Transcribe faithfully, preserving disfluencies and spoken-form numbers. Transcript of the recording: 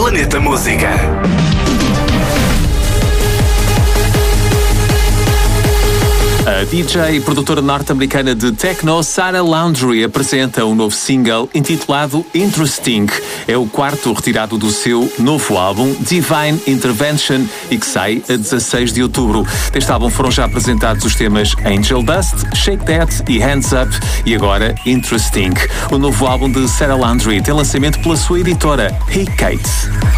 Planeta Música. A D J e produtora norte-americana de techno, Sarah Laundry, apresenta um novo single intitulado Interesting. É o quarto retirado do seu novo álbum, Divine Intervention, e que sai a dezasseis de outubro. Deste álbum foram já apresentados os temas Angel Dust, Shake That e Hands Up, e agora Interesting. O novo álbum de Sarah Laundry tem lançamento pela sua editora, Hey Kate.